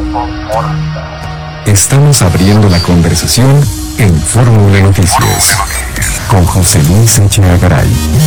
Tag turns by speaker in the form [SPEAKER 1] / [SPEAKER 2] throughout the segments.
[SPEAKER 1] Estamos abriendo la conversación en Fórmula Noticias con José Luis Echeagaray.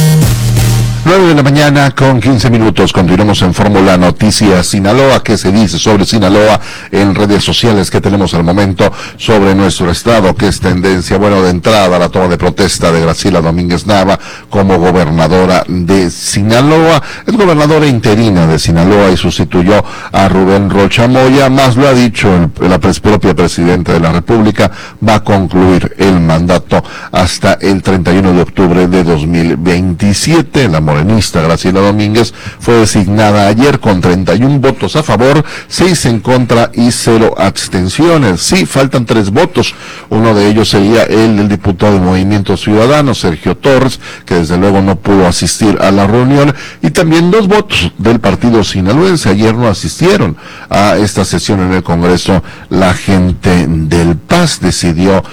[SPEAKER 2] 9 de la mañana con 15 minutos. Continuamos en Fórmula Noticias Sinaloa. ¿Qué se dice sobre Sinaloa en redes sociales que tenemos al momento sobre nuestro estado? ¿Qué es tendencia? Bueno, de entrada, la toma de protesta de Graciela Domínguez Nava como gobernadora de Sinaloa. Es gobernadora interina de Sinaloa y sustituyó a Rubén Rocha Moya. Más lo ha dicho la propia presidenta de la República. Va a concluir el mandato hasta el 31 de octubre de 2027. La morenista Graciela Domínguez fue designada ayer con 31 votos a favor, 6 en contra y 0 abstenciones. Sí, faltan 3 votos. Uno de ellos sería el del diputado de Movimiento Ciudadano, Sergio Torres, que desde luego no pudo asistir a la reunión, y también 2 votos del partido sinaloense. Ayer no asistieron a esta sesión en el Congreso. La gente del PAS decidió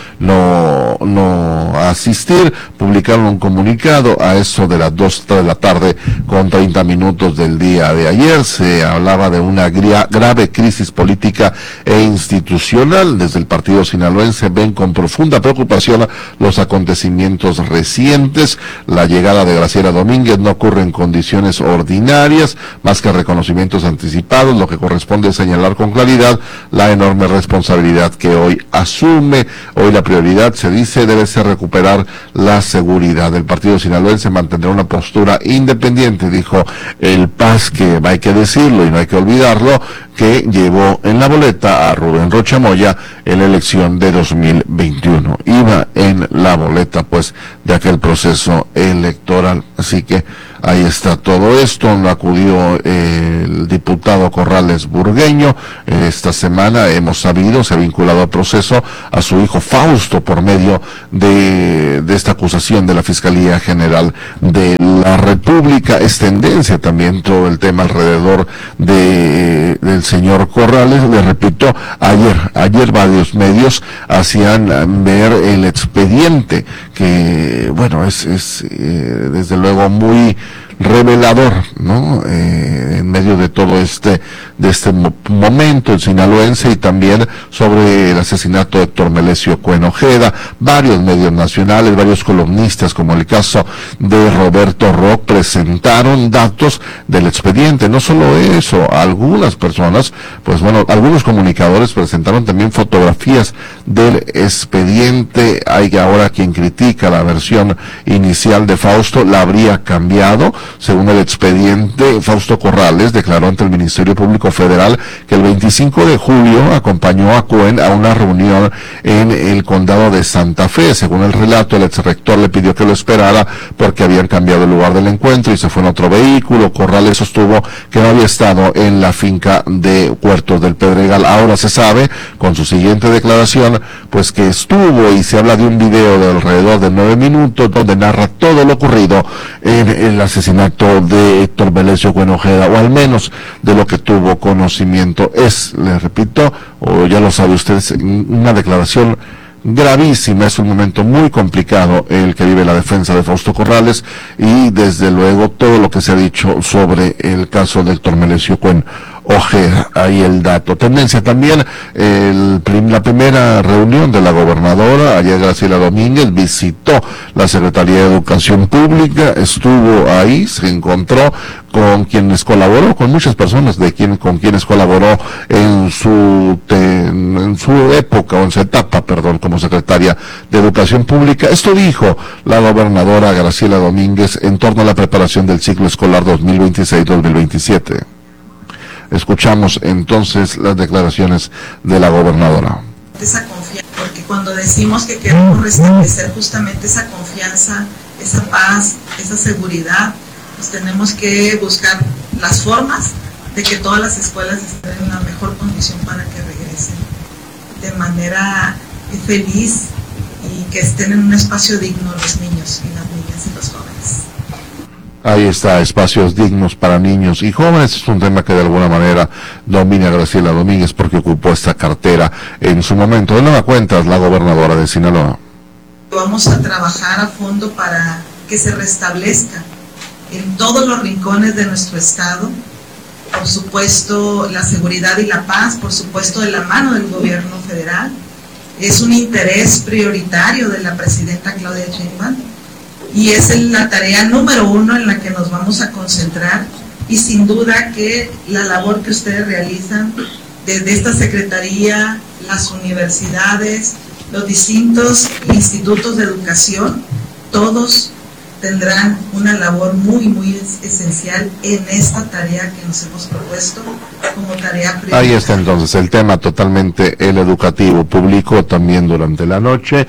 [SPEAKER 2] no asistir. Publicaron un comunicado a eso de las 2 de la tarde con 30 minutos del día de ayer. Se hablaba de una grave crisis política e institucional. Desde el partido sinaloense ven con profunda preocupación los acontecimientos recientes. La llegada de Graciela Domínguez no ocurre en condiciones ordinarias, más que reconocimientos anticipados. Lo que corresponde es señalar con claridad la enorme responsabilidad que hoy asume. Hoy la prioridad, se dice, debe ser recuperar la seguridad. El partido sinaloense mantendrá una postura independiente, dijo el PAS, que hay que decirlo y no hay que olvidarlo, que llevó en la boleta a Rubén Rocha Moya en la elección de 2021. Iba en la boleta, pues, de aquel proceso electoral. Así que ahí está todo esto. No acudió el diputado Corrales Burgueño. Esta semana hemos sabido, se ha vinculado al proceso a su hijo Fausto por medio de esta acusación de la Fiscalía General de la República. Es tendencia también todo el tema alrededor del señor Corrales. Le repito, ayer varios medios hacían ver el expediente, que bueno, es desde luego muy revelador, ¿no? En medio de todo este momento el sinaloense, y también sobre el asesinato de Héctor Melesio Cuen Ojeda. Varios medios nacionales, varios columnistas, como el caso de Roberto Rock, presentaron datos del expediente. No solo eso, algunas personas, pues bueno, algunos comunicadores presentaron también fotografías del expediente. Hay ahora quien critica la versión inicial de Fausto, la habría cambiado. Según el expediente, Fausto Corrales declaró ante el Ministerio Público Federal que el 25 de julio acompañó a Cuen a una reunión en el condado de Santa Fe. Según el relato, el exrector le pidió que lo esperara porque habían cambiado el lugar del encuentro y se fue en otro vehículo. Corrales sostuvo que no había estado en la finca de Puertos del Pedregal. Ahora se sabe, con su siguiente declaración, pues que estuvo, y se habla de un video de alrededor de 9 minutos donde narra todo lo ocurrido en el asesinato de Héctor Melesio Cuen Ojeda, o al menos de lo que tuvo conocimiento. Es, les repito, o ya lo sabe usted, una declaración gravísima. Es un momento muy complicado el que vive la defensa de Fausto Corrales, y desde luego todo lo que se ha dicho sobre el caso de Héctor Melesio Cuen Ojeda. Ahí el dato. Tendencia también, la primera reunión de la gobernadora. Ayer Graciela Domínguez visitó la Secretaría de Educación Pública, estuvo ahí, se encontró con quienes colaboró, con muchas personas con quienes colaboró en su época, o en su etapa, como secretaria de Educación Pública. Esto dijo la gobernadora Graciela Domínguez en torno a la preparación del ciclo escolar 2026-2027. Escuchamos entonces las declaraciones de la gobernadora.
[SPEAKER 3] Esa confianza, porque cuando decimos que queremos restablecer justamente esa confianza, esa paz, esa seguridad, pues tenemos que buscar las formas de que todas las escuelas estén en la mejor condición para que regresen de manera feliz y que estén en un espacio digno los niños y las niñas y los jóvenes.
[SPEAKER 2] Ahí está, espacios dignos para niños y jóvenes. Es un tema que de alguna manera domina Graciela Domínguez porque ocupó esta cartera en su momento. De nueva cuenta, es la gobernadora de Sinaloa.
[SPEAKER 3] Vamos a trabajar a fondo para que se restablezca en todos los rincones de nuestro estado por supuesto la seguridad y la paz, por supuesto de la mano del gobierno federal. Es un interés prioritario de la presidenta Claudia Sheinbaum y es la tarea número 1 en la que nos vamos a concentrar, y sin duda que la labor que ustedes realizan desde esta secretaría, las universidades, los distintos institutos de educación, todos tendrán una labor muy, muy esencial en esta tarea que nos hemos propuesto como tarea prioritaria.
[SPEAKER 2] Ahí está entonces el tema totalmente el educativo. Publicó también durante la noche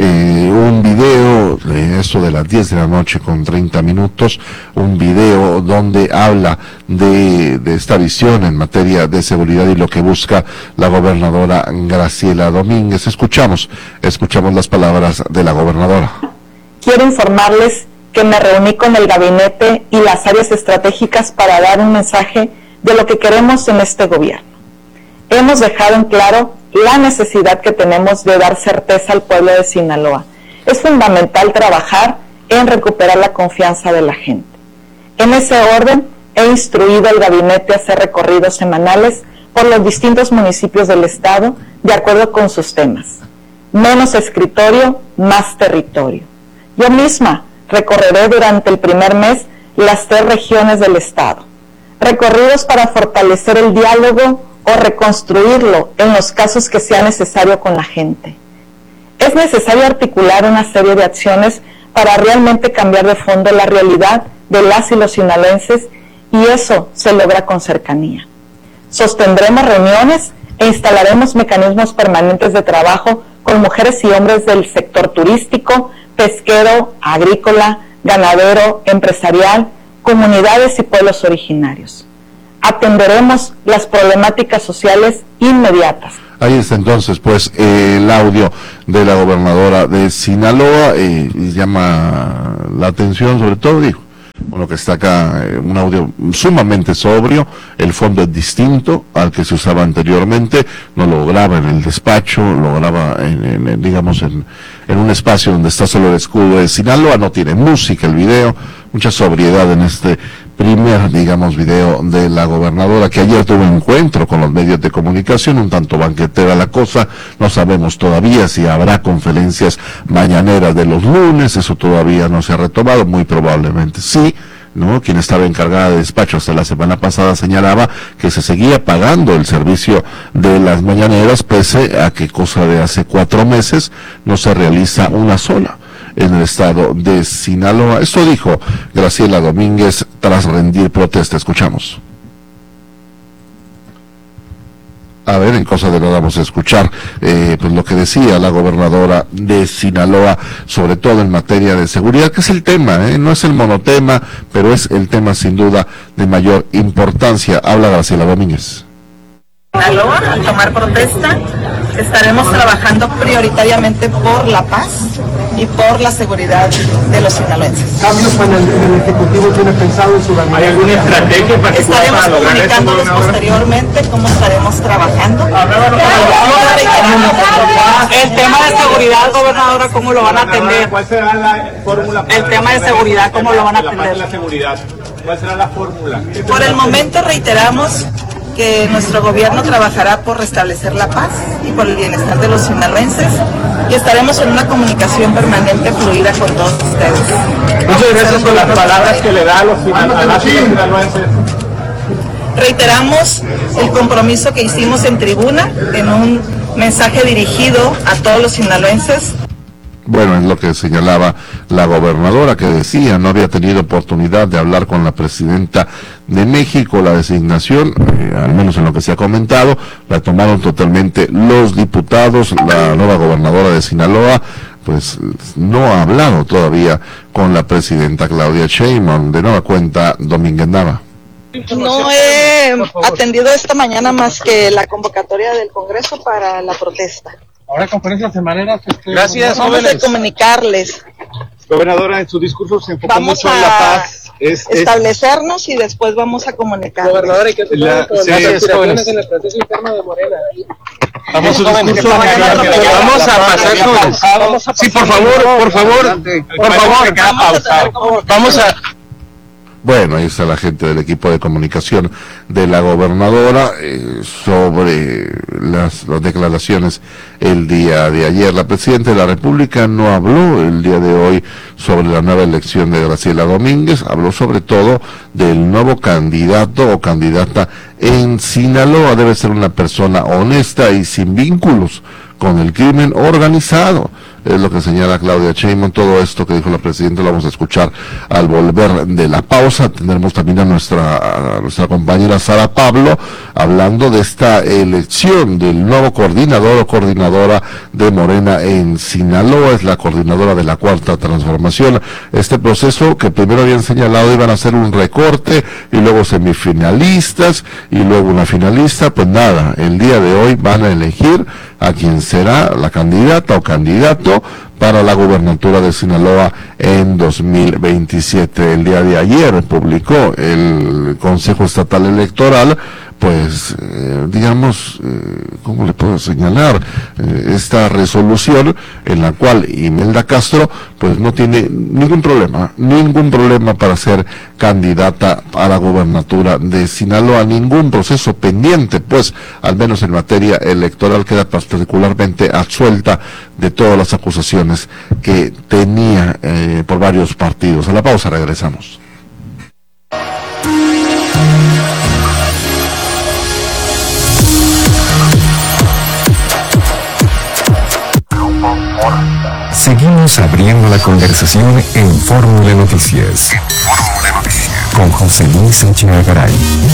[SPEAKER 2] un video, eso de las 10 de la noche con 30 minutos, un video donde habla de esta visión en materia de seguridad y lo que busca la gobernadora Graciela Domínguez. Escuchamos las palabras de la gobernadora.
[SPEAKER 4] Quiero informarles que me reuní con el gabinete y las áreas estratégicas para dar un mensaje de lo que queremos en este gobierno. Hemos dejado en claro la necesidad que tenemos de dar certeza al pueblo de Sinaloa. Es fundamental trabajar en recuperar la confianza de la gente. En ese orden, he instruido al gabinete a hacer recorridos semanales por los distintos municipios del estado de acuerdo con sus temas. Menos escritorio, más territorio. Yo misma recorreré durante el primer mes las 3 regiones del estado. Recorridos para fortalecer el diálogo o reconstruirlo en los casos que sea necesario con la gente. Es necesario articular una serie de acciones para realmente cambiar de fondo la realidad de las y los sinaloenses, y eso se logra con cercanía. Sostendremos reuniones e instalaremos mecanismos permanentes de trabajo con mujeres y hombres del sector turístico, pesquero, agrícola, ganadero, empresarial, comunidades y pueblos originarios. Atenderemos las problemáticas sociales inmediatas.
[SPEAKER 2] Ahí está entonces pues el audio de la gobernadora de Sinaloa, y llama la atención sobre todo, que está acá, un audio sumamente sobrio, el fondo es distinto al que se usaba anteriormente, no lo graba en el despacho, lo graba en un espacio donde está solo el escudo de Sinaloa, no tiene música el video, mucha sobriedad en este primer, video de la gobernadora, que ayer tuvo un encuentro con los medios de comunicación, un tanto banquetera la cosa, no sabemos todavía si habrá conferencias mañaneras de los lunes, eso todavía no se ha retomado, muy probablemente sí, ¿no? Quien estaba encargada de despacho hasta la semana pasada señalaba que se seguía pagando el servicio de las mañaneras, pese a que cosa de hace 4 meses no se realiza una sola en el estado de Sinaloa. Esto dijo Graciela Domínguez tras rendir protesta. Escuchamos. A ver, en cosa de nada vamos a escuchar pues lo que decía la gobernadora de Sinaloa, sobre todo en materia de seguridad, que es el tema, no es el monotema, pero es el tema sin duda de mayor importancia. Habla Graciela Domínguez.
[SPEAKER 3] Sinaloa, al tomar protesta, estaremos trabajando prioritariamente por la paz y por la seguridad de los sinaloenses.
[SPEAKER 5] ¿Cambios en el Ejecutivo tiene pensado en su gabinete? ¿Hay alguna estrategia para
[SPEAKER 3] estaremos comunicándoles posteriormente cómo estaremos trabajando?
[SPEAKER 6] El tema de seguridad, gobernadora, ¿cómo lo van a atender?
[SPEAKER 5] ¿Cuál será la fórmula?
[SPEAKER 6] El tema de seguridad, ¿cómo lo van a atender?
[SPEAKER 5] La seguridad. ¿Cuál será la fórmula?
[SPEAKER 3] Por el momento reiteramos que nuestro gobierno trabajará por restablecer la paz y por el bienestar de los sinaloenses, y estaremos en una comunicación permanente fluida con todos ustedes.
[SPEAKER 5] Muchas gracias por las palabras que le da a los sinaloenses.
[SPEAKER 3] Reiteramos el compromiso que hicimos en tribuna en un mensaje dirigido a todos los sinaloenses.
[SPEAKER 2] Bueno, es lo que señalaba la gobernadora, que decía no había tenido oportunidad de hablar con la presidenta de México. La designación, al menos en lo que se ha comentado, la tomaron totalmente los diputados. La nueva gobernadora de Sinaloa pues no ha hablado todavía con la presidenta Claudia Sheinbaum. De nueva cuenta, Domínguez Nava.
[SPEAKER 3] No he atendido esta mañana más que la convocatoria del Congreso para la protesta.
[SPEAKER 5] Ahora conferencias semanales.
[SPEAKER 3] Gracias, vamos a comunicarles.
[SPEAKER 5] Gobernadora, en su discurso se enfocó mucho en la paz.
[SPEAKER 3] Establecernos y después vamos a comunicar.
[SPEAKER 5] Gobernadora, ¿y qué te las aspiraciones en el proceso interno de Morena? Vamos a pasar con... Sí, por favor. Vamos a...
[SPEAKER 2] Bueno, ahí está la gente del equipo de comunicación de la gobernadora sobre las declaraciones el día de ayer. La presidenta de la República no habló el día de hoy sobre la nueva elección de Graciela Domínguez, habló sobre todo del nuevo candidato o candidata en Sinaloa. Debe ser una persona honesta y sin vínculos con el crimen organizado. Es lo que señala Claudia Sheinbaum. Todo esto que dijo la presidenta lo vamos a escuchar al volver de la pausa. Tendremos también a nuestra compañera Sara Pablo hablando de esta elección del nuevo coordinador o coordinadora de Morena en Sinaloa. Es la coordinadora de la Cuarta Transformación. Este proceso que primero habían señalado iban a hacer un recorte y luego semifinalistas y luego una finalista. Pues nada, el día de hoy van a elegir a quien será la candidata o candidato para la gubernatura de Sinaloa en 2027. El día de ayer publicó el Consejo Estatal Electoral, pues, ¿cómo le puedo señalar? Esta resolución en la cual Imelda Castro, pues, no tiene ningún problema para ser candidata a la gubernatura de Sinaloa, ningún proceso pendiente, pues, al menos en materia electoral, queda particularmente absuelta de todas las acusaciones que tenía por varios partidos. A la pausa regresamos.
[SPEAKER 1] Seguimos abriendo la conversación en Fórmula Noticias. Con José Luis Echeagaray.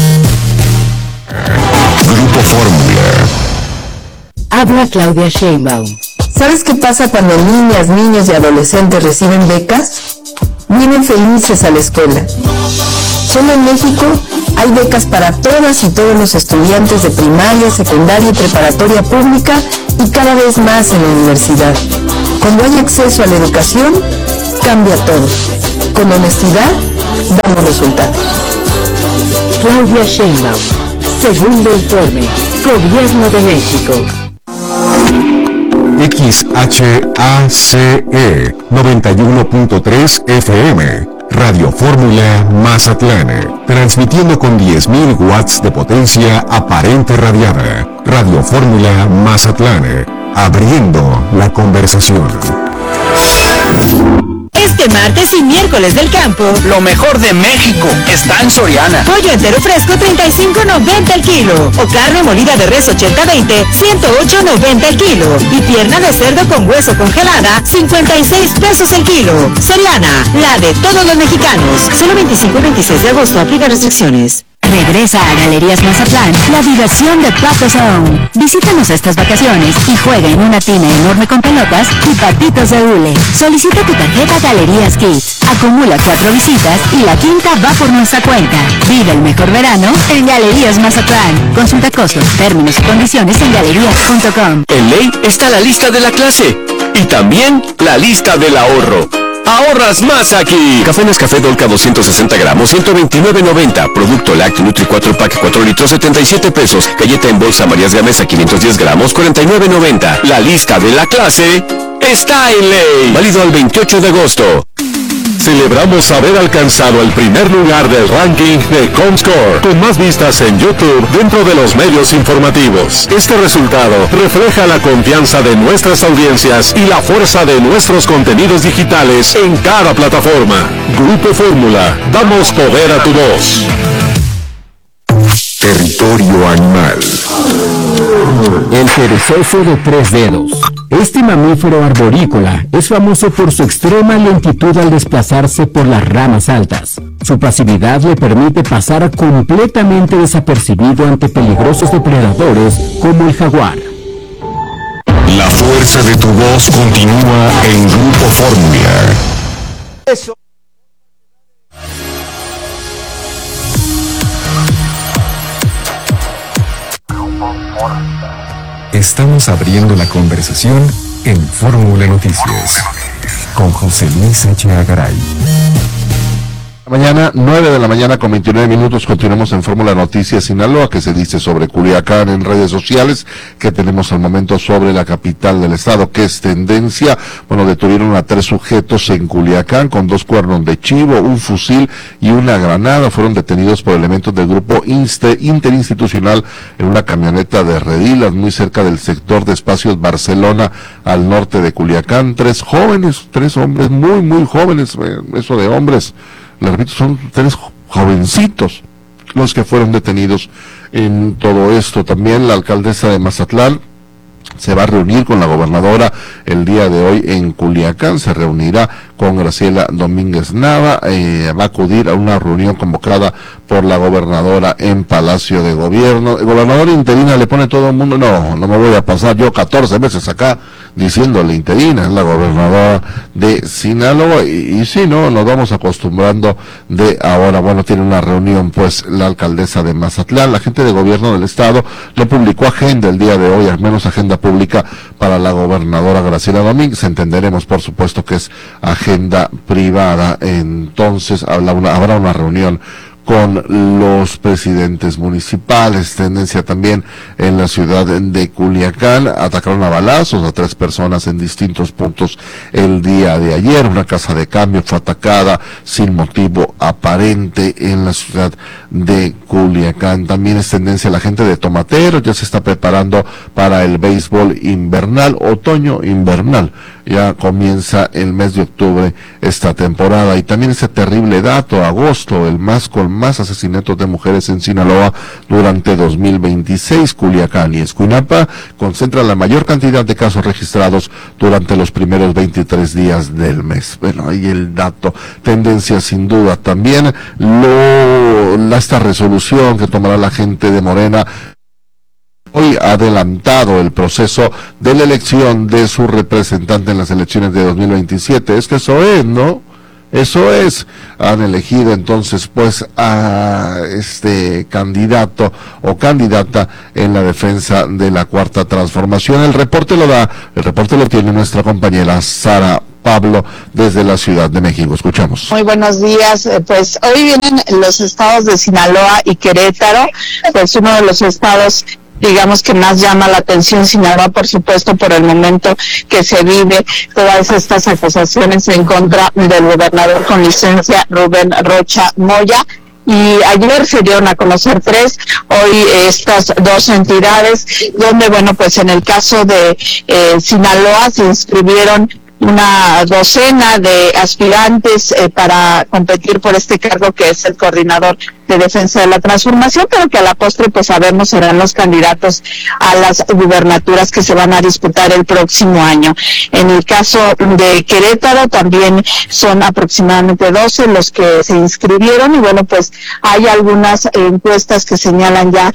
[SPEAKER 1] Grupo Fórmula.
[SPEAKER 7] Habla Claudia Sheinbaum.
[SPEAKER 8] ¿Sabes qué pasa cuando niñas, niños y adolescentes reciben becas? Vienen felices a la escuela. Solo en México hay becas para todas y todos los estudiantes de primaria, secundaria y preparatoria pública y cada vez más en la universidad. Cuando hay acceso a la educación, cambia todo. Con honestidad, damos resultados.
[SPEAKER 7] Claudia Sheinbaum, segundo informe, Gobierno de México.
[SPEAKER 1] XHACE 91.3 FM, Radio Fórmula Mazatlán, transmitiendo con 10.000 watts de potencia aparente radiada. Radio Fórmula Mazatlán, abriendo la conversación.
[SPEAKER 9] Este martes y miércoles del campo,
[SPEAKER 10] lo mejor de México está en Soriana.
[SPEAKER 9] Pollo entero fresco, $35.90 el kilo. O carne molida de res 80-20, $108.90 el kilo. Y pierna de cerdo con hueso congelada, 56 pesos el kilo. Soriana, la de todos los mexicanos. Solo 25 y 26 de agosto, aplica restricciones.
[SPEAKER 7] Regresa a Galerías Mazatlán la diversión de Patos Aún. Visítanos estas vacaciones y juega en una tina enorme con pelotas y patitos de hule. Solicita tu tarjeta Galerías Kids. Acumula 4 visitas y la quinta va por nuestra cuenta. Vive el mejor verano en Galerías Mazatlán. Consulta costos, términos y condiciones en galerías.com.
[SPEAKER 11] En ley está la lista de la clase y también la lista del ahorro. ¡Ahorras más aquí! Café Nescafé Dolca 260 gramos, $129.90. Producto Lácteo Nutri 4 Pack 4 litros, 77 pesos. Galleta en bolsa Marías Gamesa 510 gramos, $49.90. La lista de la clase está en ley. Válido al 28 de agosto.
[SPEAKER 12] Celebramos haber alcanzado el primer lugar del ranking de Comscore, con más vistas en YouTube dentro de los medios informativos. Este resultado refleja la confianza de nuestras audiencias y la fuerza de nuestros contenidos digitales en cada plataforma. Grupo Fórmula, damos poder a tu voz.
[SPEAKER 1] Territorio animal.
[SPEAKER 13] El perezoso de 3 dedos. Este mamífero arborícola es famoso por su extrema lentitud al desplazarse por las ramas altas. Su pasividad le permite pasar completamente desapercibido ante peligrosos depredadores como el jaguar.
[SPEAKER 1] La fuerza de tu voz continúa en Grupo Fórmula.
[SPEAKER 14] Eso.
[SPEAKER 1] Estamos abriendo la conversación en Fórmula Noticias con José Luis Echeagaray.
[SPEAKER 2] Mañana, 9 de la mañana con 29 minutos, continuamos en Fórmula Noticias Sinaloa, que se dice sobre Culiacán en redes sociales, que tenemos al momento sobre la capital del estado, que es tendencia. Bueno, detuvieron a 3 sujetos en Culiacán con 2 cuernos de chivo, un fusil y una granada. Fueron detenidos por elementos del grupo interinstitucional en una camioneta de Redilas, muy cerca del sector de Espacios Barcelona, al norte de Culiacán. 3 jóvenes, 3 hombres muy jóvenes, eso de hombres. Le repito, son 3 jovencitos los que fueron detenidos en todo esto. También la alcaldesa de Mazatlán se va a reunir con la gobernadora el día de hoy en Culiacán. Se reunirá con Graciela Domínguez Nava, va a acudir a una reunión convocada por la gobernadora en Palacio de Gobierno. El gobernador interina le pone todo el mundo, no me voy a pasar yo 14 meses acá diciéndole interina, es la gobernadora de Sinaloa, y sí, no, nos vamos acostumbrando de ahora. Bueno, tiene una reunión pues la alcaldesa de Mazatlán. La gente de gobierno del estado no publicó agenda el día de hoy, al menos agenda pública para la gobernadora Graciela Domínguez. Entenderemos por supuesto que es agenda privada. Entonces habrá una reunión con los presidentes municipales. Tendencia también en la ciudad de Culiacán. Atacaron a balazos a 3 personas en distintos puntos el día de ayer. Una casa de cambio fue atacada sin motivo aparente en la ciudad de Culiacán. También es tendencia la gente de Tomatero, ya se está preparando para el béisbol invernal, otoño invernal. Ya comienza el mes de octubre esta temporada. Y también ese terrible dato, agosto, el mes con más asesinatos de mujeres en Sinaloa durante 2026. Culiacán y Escuinapa concentran la mayor cantidad de casos registrados durante los primeros 23 días del mes. Bueno, ahí el dato. Tendencia sin duda también esta resolución que tomará la gente de Morena. Hoy ha adelantado el proceso de la elección de su representante en las elecciones de 2027. Es que eso es, ¿no? Eso es. Han elegido entonces pues a este candidato o candidata en la defensa de la Cuarta Transformación. El reporte lo tiene nuestra compañera Sara Pablo desde la Ciudad de México. Escuchamos.
[SPEAKER 14] Muy buenos días. Pues hoy vienen los estados de Sinaloa y Querétaro, pues uno de los estados digamos que más llama la atención Sinaloa, por supuesto, por el momento que se vive, todas estas acusaciones en contra del gobernador con licencia Rubén Rocha Moya. Y ayer se dieron a conocer 3, hoy estas 2 entidades, donde bueno, pues en el caso de Sinaloa se inscribieron una docena de aspirantes para competir por este cargo, que es el coordinador de defensa de la transformación, pero que a la postre pues sabemos serán los candidatos a las gubernaturas que se van a disputar el próximo año. En el caso de Querétaro también son aproximadamente 12 los que se inscribieron, y bueno, pues hay algunas encuestas que señalan ya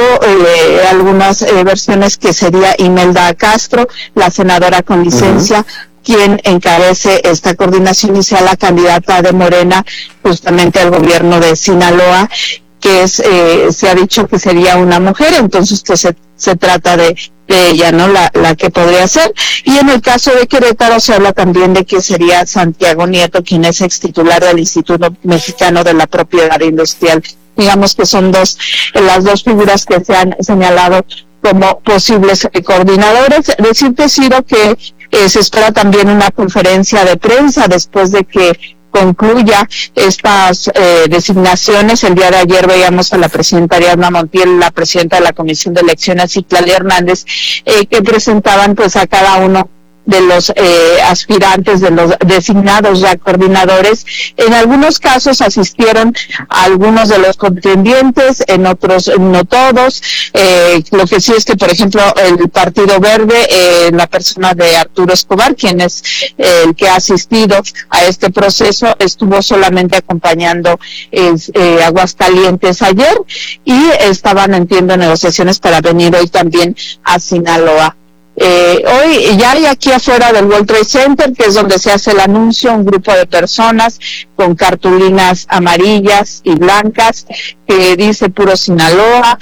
[SPEAKER 14] algunas versiones que sería Imelda Castro, la senadora con licencia, quien encabece esta coordinación y sea la candidata de Morena justamente al gobierno de Sinaloa, que es se ha dicho que sería una mujer, entonces que se trata de ella, ¿no? La que podría ser. Y en el caso de Querétaro se habla también de que sería Santiago Nieto, quien es ex titular del Instituto Mexicano de la Propiedad Industrial. Digamos que son las dos figuras que se han señalado como posibles coordinadores. Decirte, Ciro, que se espera también una conferencia de prensa después de que concluya estas designaciones. El día de ayer veíamos a la presidenta Ariadna Montiel, la presidenta de la Comisión de Elecciones, y Claudia Hernández, que presentaban pues a cada uno de los aspirantes, de los designados ya coordinadores. En algunos casos asistieron a algunos de los contendientes, en otros no todos. Lo que sí es que, por ejemplo, el Partido Verde, la persona de Arturo Escobar, quien es el que ha asistido a este proceso, estuvo solamente acompañando Aguascalientes ayer, y estaban, entiendo, negociaciones para venir hoy también a Sinaloa. Hoy ya hay aquí afuera del World Trade Center, que es donde se hace el anuncio, un grupo de personas con cartulinas amarillas y blancas que dice Puro Sinaloa,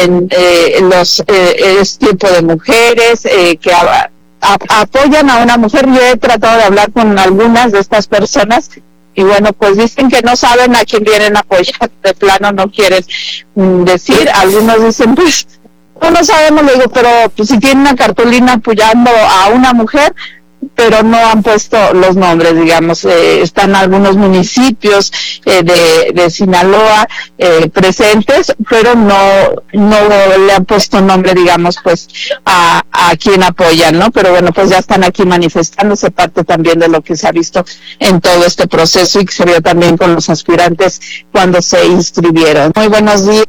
[SPEAKER 14] es tiempo de mujeres, que apoyan a una mujer. Yo he tratado de hablar con algunas de estas personas y bueno, pues dicen que no saben a quién vienen a apoyar, de plano no quieren decir, algunos dicen pues no sabemos, le digo, pero pues si tienen una cartulina apoyando a una mujer, pero no han puesto los nombres, digamos, están algunos municipios de Sinaloa presentes, pero no le han puesto nombre, digamos, pues a quien apoyan, ¿no? Pero bueno, pues ya están aquí manifestándose, parte también de lo que se ha visto en todo este proceso y que se vio también con los aspirantes cuando se inscribieron. Muy buenos días.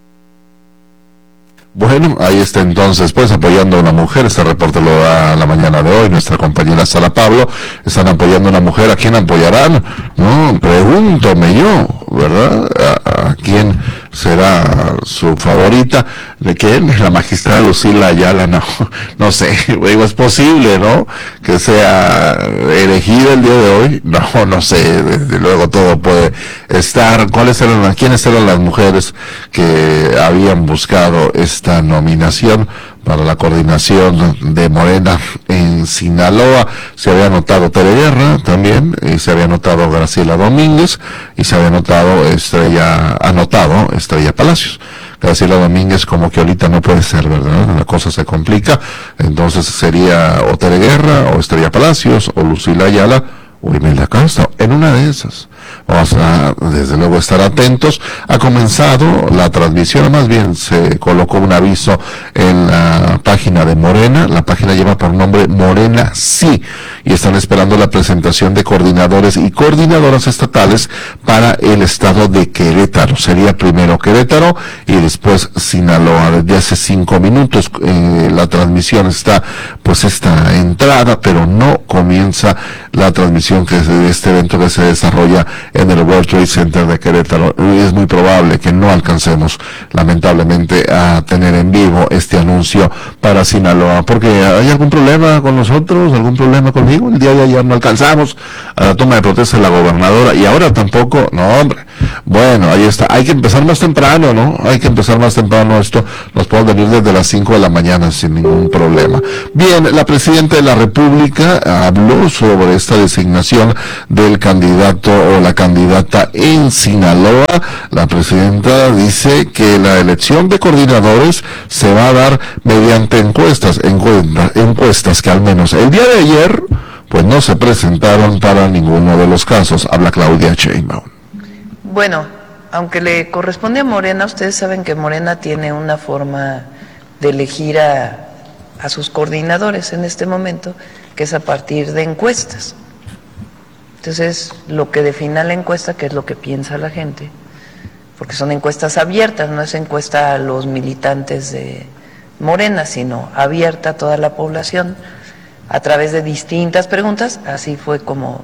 [SPEAKER 2] Bueno, ahí está entonces, pues apoyando a una mujer, este reporte lo da la mañana de hoy nuestra compañera Sara Pablo, están apoyando a una mujer, ¿a quién apoyarán? No, pregúntome yo, ¿verdad? ¿A quién será su favorita? ¿De quién? La magistrada Lucila Ayala, no sé, digo, es posible, ¿no? Que sea elegida el día de hoy, no sé, desde luego todo puede estar. ¿Quiénes eran las mujeres que habían buscado esta nominación para la coordinación de Morena en Sinaloa? Se había anotado Tere Guerra también, y se había anotado Graciela Domínguez, y se había anotado Estrella Palacios. Graciela Domínguez como que ahorita no puede ser, ¿verdad? La cosa se complica, entonces sería o Tere Guerra, o Estrella Palacios, o Lucila Ayala, o Imelda Castro, en una de esas. Vamos a, desde luego, estar atentos. Ha comenzado la transmisión, o más bien se colocó un aviso en la página de Morena. La página lleva por nombre Morena Sí, y están esperando la presentación de coordinadores y coordinadoras estatales para el estado de Querétaro. Sería primero Querétaro y después Sinaloa. Desde hace 5 minutos la transmisión está, pues esta entrada, pero no comienza la transmisión de este evento que se desarrolla en el World Trade Center de Querétaro. Y es muy probable que no alcancemos, lamentablemente, a tener en vivo este anuncio para Sinaloa, porque hay algún problema con nosotros, algún problema conmigo. El día de ayer no alcanzamos a la toma de protesta de la gobernadora, y ahora tampoco. No, hombre, bueno, ahí está. Hay que empezar más temprano, ¿no? Hay que empezar más temprano. Esto nos puede venir desde las 5 de la mañana sin ningún problema. Bien, la presidenta de la República habló sobre esta designación del candidato o la candidata en Sinaloa. La presidenta dice que la elección de coordinadores se va a dar mediante encuestas que al menos el día de ayer pues no se presentaron para ninguno de los casos. Habla Claudia Sheinbaum.
[SPEAKER 15] Bueno, aunque le corresponde a Morena, ustedes saben que Morena tiene una forma de elegir a sus coordinadores en este momento, que es a partir de encuestas. Entonces, lo que defina la encuesta, que es lo que piensa la gente, porque son encuestas abiertas, no es encuesta a los militantes de Morena, sino abierta a toda la población, a través de distintas preguntas. Así fue como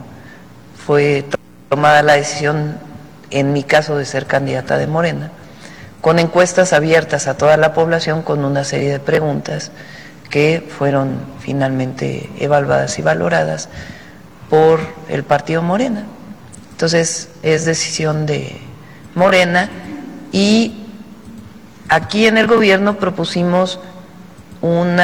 [SPEAKER 15] fue tomada la decisión, en mi caso, de ser candidata de Morena, con encuestas abiertas a toda la población, con una serie de preguntas que fueron finalmente evaluadas y valoradas por el partido Morena. Entonces es decisión de Morena, y aquí en el gobierno propusimos un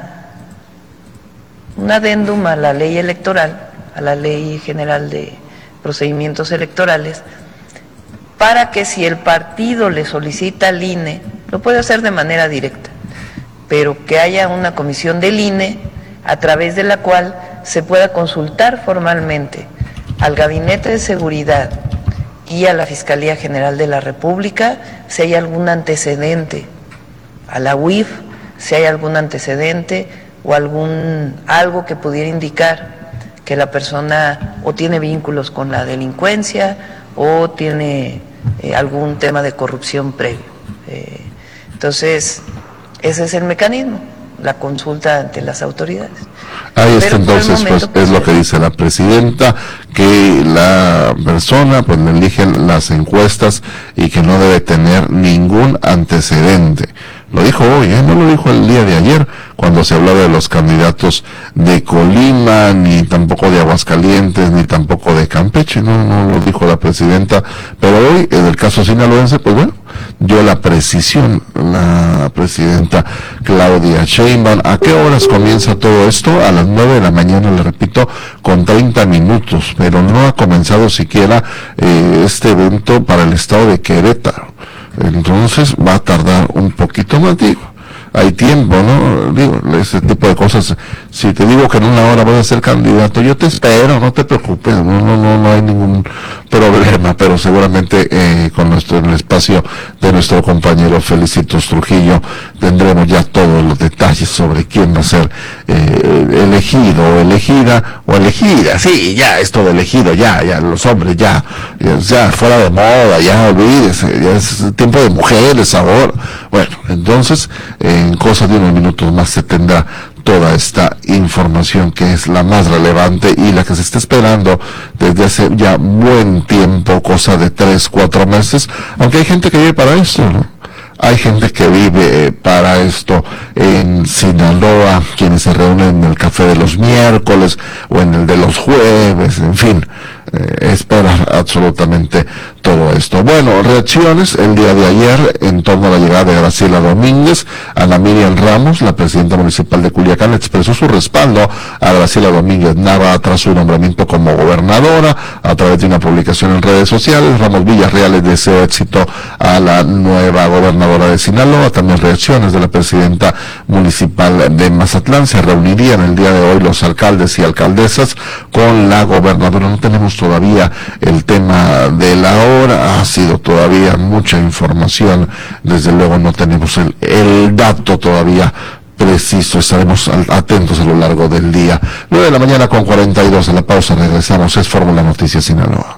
[SPEAKER 15] adendum a la ley electoral, a la Ley General de Procedimientos Electorales, para que si el partido le solicita al INE, lo puede hacer de manera directa, pero que haya una comisión del INE a través de la cual se pueda consultar formalmente al Gabinete de Seguridad y a la Fiscalía General de la República si hay algún antecedente, a la UIF si hay algún antecedente o algo que pudiera indicar que la persona o tiene vínculos con la delincuencia o tiene algún tema de corrupción previo. Entonces, ese es el mecanismo, la consulta ante las autoridades.
[SPEAKER 2] Ahí está. Entonces, pues es lo que dice la presidenta, que la persona pues le eligen las encuestas y que no debe tener ningún antecedente Lo dijo hoy, no lo dijo el día de ayer, cuando se hablaba de los candidatos de Colima, ni tampoco de Aguascalientes, ni tampoco de Campeche, no lo dijo la presidenta, pero hoy, en el caso sinaloense, pues bueno, dio la precisión la presidenta Claudia Sheinbaum. ¿A qué horas comienza todo esto? A las 9 de la mañana, le repito, con 30 minutos, pero no ha comenzado siquiera este evento para el estado de Querétaro. Entonces va a tardar un poquito más, digo. Hay tiempo, ¿no? Digo, ese tipo de cosas. Si te digo que en una hora voy a ser candidato, yo te espero, no te preocupes, no hay ningún problema, pero seguramente con el espacio de nuestro compañero Felicitos Trujillo tendremos ya todos los detalles sobre quién va a ser elegido o elegida. Sí, ya esto de elegido, ya los hombres ya fuera de moda, ya olvídese, ya es tiempo de mujeres ahora. Bueno, entonces en cosa de unos minutos más se tendrá toda esta información, que es la más relevante y la que se está esperando desde hace ya buen tiempo, cosa de 3-4 meses, aunque hay gente que vive para esto, ¿no? Hay gente que vive para esto en Sinaloa, quienes se reúnen en el café de los miércoles o en el de los jueves, en fin, espera absolutamente todo esto. Bueno, reacciones el día de ayer en torno a la llegada de Graciela Domínguez. Ana Miriam Ramos, la presidenta municipal de Culiacán, expresó su respaldo a Graciela Domínguez Nava tras su nombramiento como gobernadora. A través de una publicación en redes sociales, Ramos Villarreal les deseó éxito a la nueva gobernadora de Sinaloa. También reacciones de la presidenta municipal de Mazatlán. Se reunirían el día de hoy los alcaldes y alcaldesas con la gobernadora. No tenemos todavía el tema de la hora, ha sido todavía mucha información, desde luego no tenemos el dato todavía preciso, estaremos atentos a lo largo del día. 9 de la mañana con 42, a la pausa regresamos, es Fórmula Noticias Sinaloa.